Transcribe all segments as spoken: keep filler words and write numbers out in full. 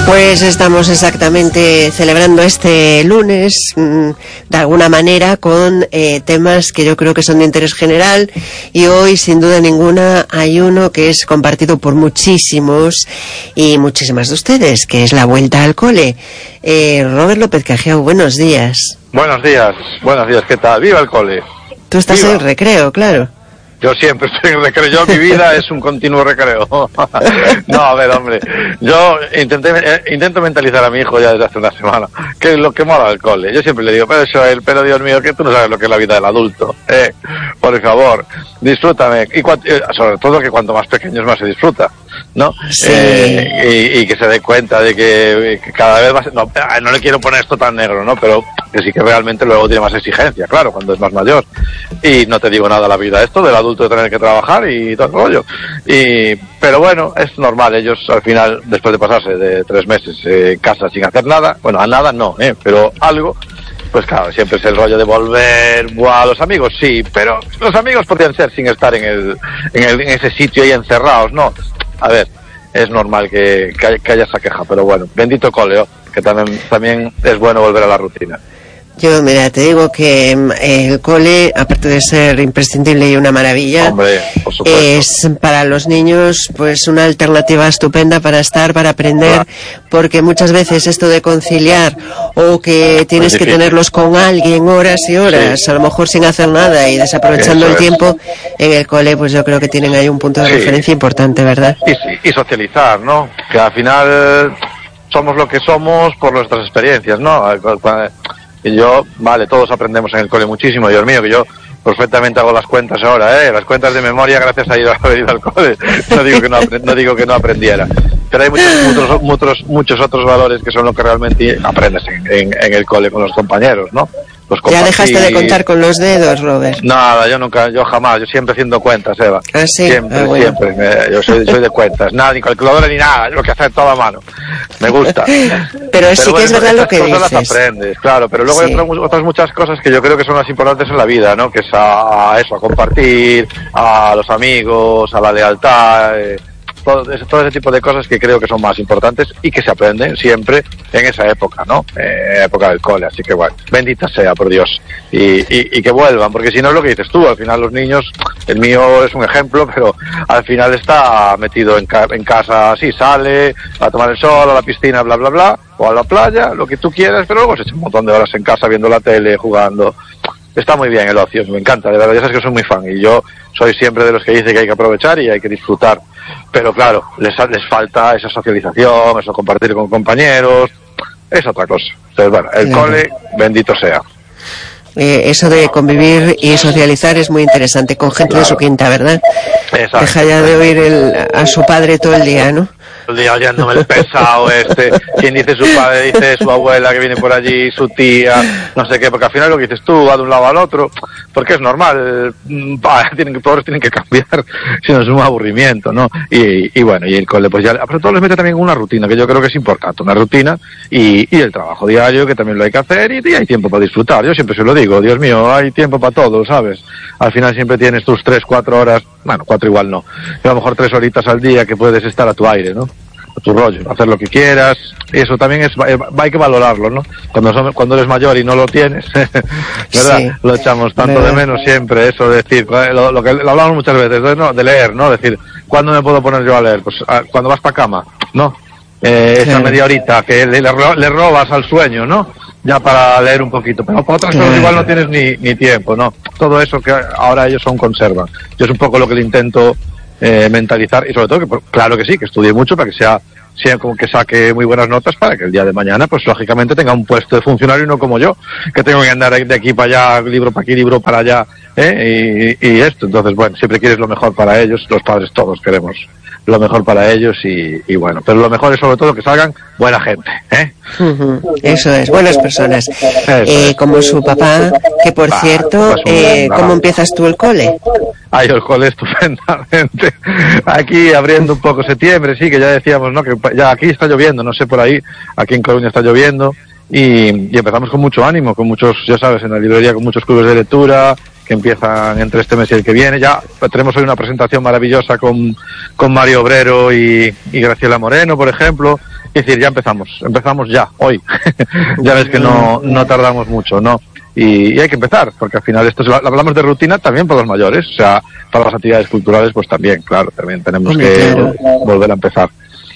Pues estamos exactamente celebrando este lunes, mmm, de alguna manera, con eh, temas que yo creo que son de interés general, y hoy, sin duda ninguna, hay uno que es compartido por muchísimos y muchísimas de ustedes, que es la vuelta al cole. Eh, Robert López Cajiao, buenos días. Buenos días, buenos días, ¿qué tal? ¡Viva el cole! Tú estás ¡Viva! en el recreo, claro. Yo siempre estoy en recreo, yo mi vida es un continuo recreo. No, a ver, hombre, yo intenté, eh, intento mentalizar a mi hijo ya desde hace una semana, que es lo que mola el cole. Yo siempre le digo, pero eso, el, pero Dios mío, que tú no sabes lo que es la vida del adulto, eh, por favor, disfrútame, y cuant, eh, sobre todo que cuanto más pequeños más se disfruta, ¿no? Sí. Eh, y, y que se dé cuenta de que, que cada vez más, no, no le quiero poner esto tan negro, ¿no? Pero que sí que realmente luego tiene más exigencia, claro, cuando es más mayor. Y no te digo nada la vida esto del adulto de tener que trabajar y todo el rollo. Y, pero bueno, es normal, ellos al final, después de pasarse de tres meses eh, en casa sin hacer nada, bueno, a nada no, eh, pero algo, pues claro, siempre es el rollo de volver, buah, los amigos sí, pero los amigos podrían ser sin estar en el, en el, en ese sitio ahí encerrados, ¿no? A ver, es normal que, que, haya, que haya esa queja, pero bueno, bendito coleo, que también, también es bueno volver a la rutina. Yo, mira, te digo que eh, el cole, aparte de ser imprescindible y una maravilla, Hombre, por supuesto, es para los niños pues una alternativa estupenda para estar, para aprender, claro. Porque muchas veces esto de conciliar o que tienes que tenerlos con alguien horas y horas, sí, a lo mejor sin hacer nada y desaprovechando el tiempo, en el cole pues yo creo que tienen ahí un punto de sí. referencia importante, ¿verdad? Y, y socializar, ¿no? Que al final somos lo que somos por nuestras experiencias, ¿no? Y yo, vale, todos aprendemos en el cole muchísimo, Dios mío, que yo perfectamente hago las cuentas ahora, ¿eh? Las cuentas de memoria gracias a ir a haber ido al cole. No digo que no, aprend- no digo que no aprendiera. Pero hay muchos, muchos, muchos, muchos otros valores que son lo que realmente aprendes en, en, en el cole con los compañeros, ¿no? Los ¿Ya dejaste de contar con los dedos, Robert? Nada, yo nunca, yo jamás, yo siempre haciendo cuentas, Eva. ¿Ah, sí? Siempre, ah, bueno. siempre. Me, yo soy, soy de cuentas, nada, ni calculadora ni nada, yo lo que hacer todo a mano. Me gusta. pero, pero sí bueno, que es verdad lo que dices. Estas cosas las aprendes, claro, pero luego sí. hay otras, otras muchas cosas que yo creo que son las importantes en la vida, ¿no? Que es a, a eso, a compartir, a los amigos, a la lealtad, eh, todo ese, todo ese tipo de cosas que creo que son más importantes y que se aprenden siempre en esa época, ¿no? Eh, época del cole, así que bueno, bendita sea por Dios y, y, y que vuelvan, porque si no es lo que dices tú, al final los niños, el mío es un ejemplo, pero al final está metido en, ca- en casa, sí, sale a tomar el sol, a la piscina, bla bla bla, o a la playa, lo que tú quieras, pero luego se echa un montón de horas en casa viendo la tele, jugando. Está muy bien el ocio, me encanta, de verdad, ya sabes que soy muy fan y yo soy siempre de los que dice que hay que aprovechar y hay que disfrutar, pero claro, les, les falta esa socialización, eso compartir con compañeros, es otra cosa. Entonces, bueno, el claro. cole, bendito sea. Eh, eso de convivir y socializar es muy interesante con gente claro. de su quinta, ¿verdad? Exacto. Deja ya de oír el, a su padre todo el día, ¿no? El día oyéndome el pesado este, quien dice su padre, dice su abuela que viene por allí, su tía, no sé qué, porque al final lo que dices tú va de un lado al otro, porque es normal, bah, tienen que, todos tienen que cambiar, si no es un aburrimiento, ¿no? Y, y bueno, y el cole pues ya, pero todo les mete también una rutina, que yo creo que es importante, una rutina, y, y el trabajo diario, que también lo hay que hacer, y, y hay tiempo para disfrutar, yo siempre se lo digo, Dios mío, hay tiempo para todo, ¿sabes? Al final siempre tienes tus tres, cuatro horas, bueno, cuatro igual no, pero a lo mejor tres horitas al día que puedes estar a tu aire, ¿no? A tu rollo, hacer lo que quieras, y eso también es, hay que valorarlo, ¿no? Cuando son, cuando eres mayor y no lo tienes, ¿verdad? Sí. Lo echamos tanto ¿verdad? De menos siempre, eso de decir, lo, lo que lo hablamos muchas veces, de, ¿no? de leer, ¿no? Decir, ¿cuándo me puedo poner yo a leer? Pues a, cuando vas para cama, ¿no? Eh, esa media horita que le, le, le robas al sueño, ¿no? Ya para leer un poquito, pero para otras cosas igual no tienes ni, ni tiempo, ¿no? Todo eso que ahora ellos aún conservan. Yo es un poco lo que le intento eh, mentalizar y sobre todo que, claro que sí, que estudie mucho para que sea, sea como que saque muy buenas notas para que el día de mañana, pues lógicamente tenga un puesto de funcionario y no como yo, que tengo que andar de aquí para allá, libro para aquí, libro para allá, ¿eh? y, y esto. Entonces, bueno, siempre quieres lo mejor para ellos, los padres todos queremos lo mejor para ellos y, y bueno, pero lo mejor es sobre todo que salgan buena gente, ¿eh? Uh-huh. Eso es, buenas personas. Eh, es. Como su papá, que por bah, cierto, eh, ¿cómo empiezas tú el cole? Ay, el cole estupendamente. Aquí abriendo un poco septiembre, sí, que ya decíamos, ¿no? Que ya aquí está lloviendo, no sé por ahí, aquí en Coruña está lloviendo y, y empezamos con mucho ánimo, con muchos, ya sabes, en la librería con muchos clubes de lectura que empiezan entre este mes y el que viene. Ya tenemos hoy una presentación maravillosa con, con Mario Obrero y, y Graciela Moreno, por ejemplo, Es decir, ya empezamos, empezamos ya, hoy. Ya ves que no, no tardamos mucho, ¿no? Y, y hay que empezar, porque al final esto es, hablamos de rutina también para los mayores, o sea, para las actividades culturales pues también, claro, también tenemos Hombre, que claro. volver a empezar.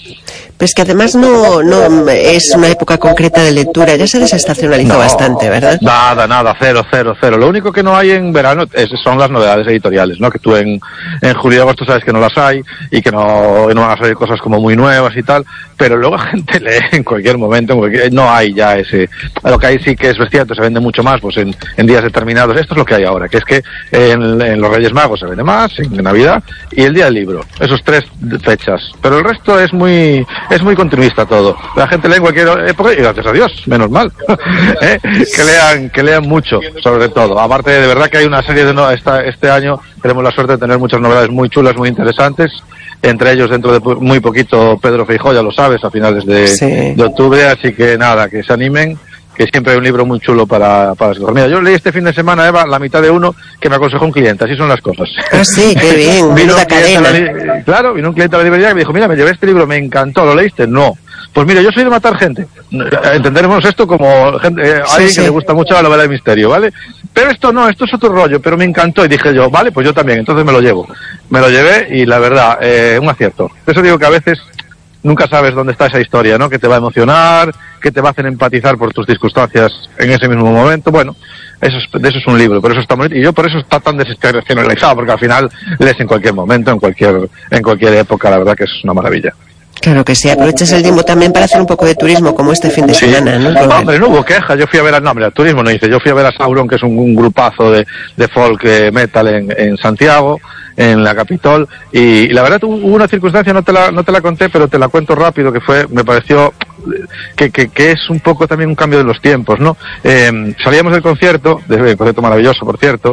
Pues que además no, no es una época concreta de lectura, ya se desestacionalizó no, bastante, ¿verdad? Nada, nada, cero, cero, cero. Lo único que no hay en verano es, son las novedades editoriales, ¿no? Que tú en, en julio y agosto sabes que no las hay y que no, no van a salir cosas como muy nuevas y tal, pero luego la gente lee en cualquier momento, en cualquier, no hay ya ese... Lo que hay sí que es cierto, se vende mucho más pues en, en días determinados. Esto es lo que hay ahora, que es que en, en los Reyes Magos se vende más, en Navidad y el Día del Libro, esos tres fechas. Pero el resto es muy... es muy continuista todo. La gente lee en cualquier época y gracias a Dios, menos mal. ¿Eh? Que lean, que lean mucho, sobre todo. Aparte, de verdad que hay una serie de no, esta, este año tenemos la suerte de tener muchas novedades muy chulas, muy interesantes. Entre ellos, dentro de muy poquito, Pedro Feijóo, ya lo sabes, a finales de, sí. de octubre, así que nada, que se animen, que siempre hay un libro muy chulo para, para escoger. Mira, yo leí este fin de semana, Eva, la mitad de uno que me aconsejó un cliente, así son las cosas. Ah, sí, qué bien, vino un cadena. La, claro, vino un cliente a la librería y me dijo, mira, me llevé este libro, me encantó, ¿lo leíste? No. Pues mira, yo soy de matar gente. Entenderemos esto como gente, eh, sí, alguien sí. que le gusta mucho la novela de misterio, ¿vale? Pero esto no, esto es otro rollo, pero me encantó y dije yo, vale, pues yo también, entonces me lo llevo. Me lo llevé y la verdad, eh, un acierto. Por eso digo que a veces nunca sabes dónde está esa historia, ¿no? Que te va a emocionar, que te va a hacer empatizar por tus circunstancias en ese mismo momento. Bueno, eso es, de eso es un libro, por eso está bonito. Y yo por eso está tan desestacionalizado, porque al final lees en cualquier momento, en cualquier, en cualquier época, la verdad que es una maravilla. Claro que sí, aprovechas el tiempo también para hacer un poco de turismo, como este fin de sí. semana, ¿no? No, hombre, no hubo queja, yo fui a ver al nombre, al turismo no hice, yo fui a ver a Sauron, que es un, un grupazo de, de folk metal en, en Santiago, en la Capitol, y, y la verdad hubo una circunstancia, no te la, no te la conté, pero te la cuento rápido, que fue, me pareció que, que, que es un poco también un cambio de los tiempos, ¿no? Eh, salíamos del concierto, del concierto maravilloso, por cierto,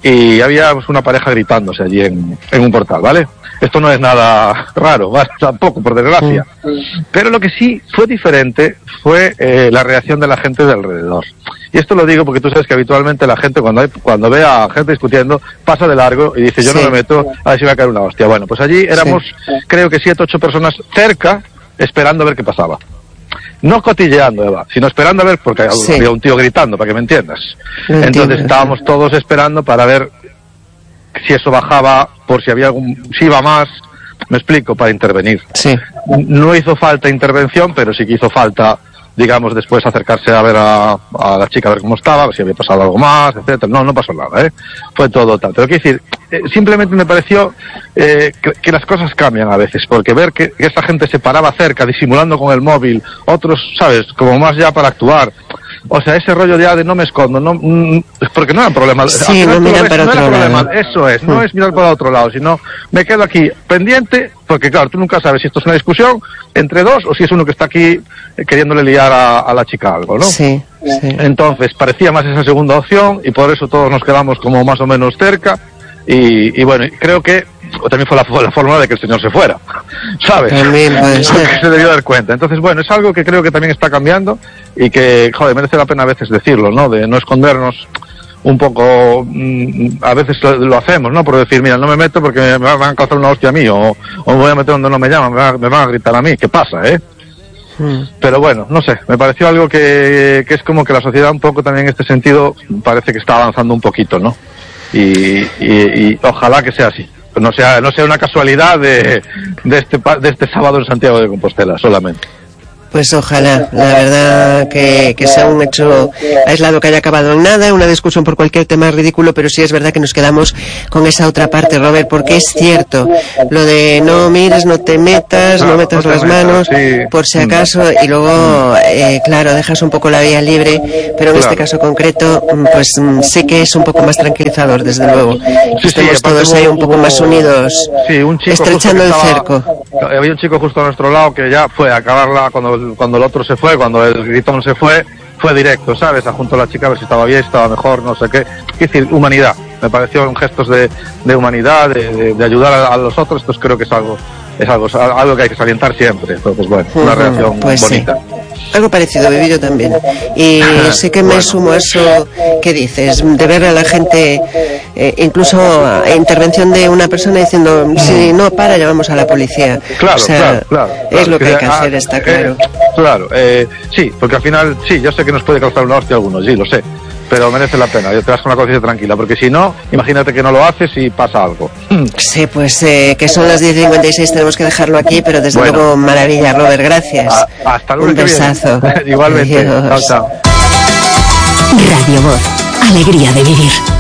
y había pues, una pareja gritándose allí en, en un portal, ¿vale? Esto no es nada raro, ¿vale? Tampoco, por desgracia. Pero lo que sí fue diferente fue eh, la reacción de la gente de alrededor. Y esto lo digo porque tú sabes que habitualmente la gente, cuando hay, cuando ve a gente discutiendo, pasa de largo y dice, yo sí. no me meto, a ver si va a caer una hostia. Bueno, pues allí éramos, sí. creo que siete, ocho personas cerca, esperando a ver qué pasaba. No cotilleando, Eva, sino esperando a ver, porque sí. había un tío gritando, para que me entiendas. No Entonces entiendo. estábamos todos esperando para ver si eso bajaba, por si había algún, si iba más, me explico, para intervenir. Sí. No hizo falta intervención, pero sí que hizo falta, digamos, después acercarse a ver a, a la chica, a ver cómo estaba, a ver si había pasado algo más, etcétera. No, no pasó nada, ¿eh? Fue todo tal. Pero quiero decir, eh, simplemente me pareció eh, que, que las cosas cambian a veces, porque ver que, que esa gente se paraba cerca, disimulando con el móvil, otros, ¿sabes?, como más ya para actuar. O sea, ese rollo ya de no me escondo, no, mm, porque no era problema. Sí, no mirar para no otro problema, lado. Eso es, no es mirar para otro lado, sino me quedo aquí pendiente, porque claro, tú nunca sabes si esto es una discusión entre dos o si es uno que está aquí queriéndole liar a, a la chica algo, ¿no? Sí, sí. Entonces, parecía más esa segunda opción y por eso todos nos quedamos como más o menos cerca y, y bueno, creo que también fue la, fue la forma de que el señor se fuera, ¿sabes? También puede ser. Que se debió dar cuenta. Entonces, bueno, es algo que creo que también está cambiando y que, joder, merece la pena a veces decirlo, ¿no? De no escondernos un poco, mmm, a veces lo, lo hacemos, ¿no? Por decir, mira, no me meto porque me van a causar una hostia a mí, o, o me voy a meter donde no me llaman, me, va, me van a gritar a mí, ¿qué pasa, eh? Hmm. Pero bueno, no sé, me pareció algo que, que es como que la sociedad un poco también en este sentido parece que está avanzando un poquito, ¿no? Y, y, y ojalá que sea así. No sea, no sea una casualidad de, de, este, de este sábado en Santiago de Compostela, solamente. Pues ojalá, la verdad que, que sea un hecho aislado que haya acabado en nada, una discusión por cualquier tema ridículo, pero sí es verdad que nos quedamos con esa otra parte, Robert, porque es cierto, lo de no mires, no te metas, no, no metas no las metas, manos, sí. por si acaso, y luego, eh, claro, dejas un poco la vía libre, pero en claro. este caso concreto, pues sí que es un poco más tranquilizador, desde luego. Sí, Estamos sí, todos ahí un poco hubo, más unidos, sí, un chico estrechando el estaba, cerco. Había un chico justo a nuestro lado que ya fue a acabarla cuando cuando el otro se fue, cuando el gritón se fue, fue directo, ¿sabes? Junto a la chica a ver si estaba bien, si estaba mejor, no sé qué. Es decir, humanidad. Me parecieron gestos de, de humanidad, de, de, de ayudar a, a los otros, pues creo que es algo, es algo, algo que hay que salientar siempre. Entonces, bueno, una reacción pues bonita. Sí. Algo parecido he vivido también. Y sí que me bueno. sumo a eso que dices, de ver a la gente, eh, incluso a intervención de una persona diciendo, si no para, llamamos a la policía. Claro, o sea, claro, claro, claro. Es lo que, que hay que ah, hacer, está eh, claro. Claro, eh, sí, porque al final, sí, yo sé que nos puede causar una hostia a algunos, sí, lo sé. Pero merece la pena, te vas con una conciencia tranquila, porque si no, imagínate que no lo haces y pasa algo. Sí, pues eh, que son las diez y cincuenta y seis, tenemos que dejarlo aquí, pero desde bueno. luego, maravilla, Robert, gracias. A, hasta luego. Un besazo. Igualmente. Chao, chao. Radio Voz, alegría de vivir.